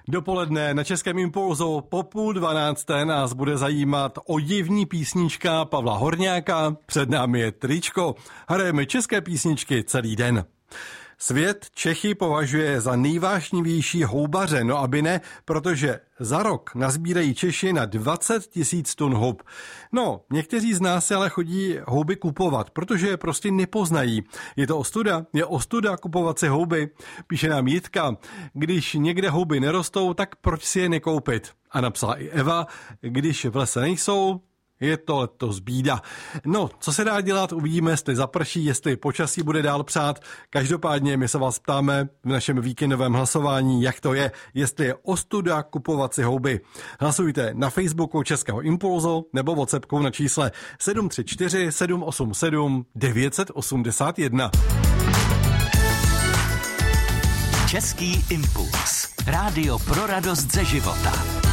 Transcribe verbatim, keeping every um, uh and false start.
Dopoledne na Českém Impulzu po půl dvanácté nás bude zajímat oděvní písnička Pavla Horňáka. Před námi je tričko. Hrajeme české písničky celý den. Svět Čechy považuje za nejvášnivější houbaře, no aby ne, protože za rok nazbírají Češi na dvacet tisíc tun hub. No, někteří z nás se ale chodí houby kupovat, protože je prostě nepoznají. Je to ostuda? Je ostuda kupovat si houby? Píše nám Jitka. Když někde houby nerostou, tak proč si je nekoupit? A napsala i Eva, když v lese nejsou, je to letos bída. No, co se dá dělat, uvidíme, jestli zaprší, jestli počasí bude dál přát. Každopádně my se vás ptáme v našem víkendovém hlasování, jak to je, jestli je ostuda kupovat si houby. Hlasujte na Facebooku Českého Impulzu nebo WhatsAppkou na čísle sedm tři čtyři sedm osm sedm devět osm jedna. Český Impuls. Rádio pro radost ze života.